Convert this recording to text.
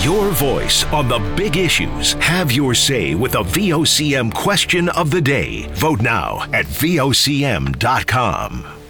Your voice on the big issues. Have your say with the VOCM question of the day. Vote now at VOCM.com.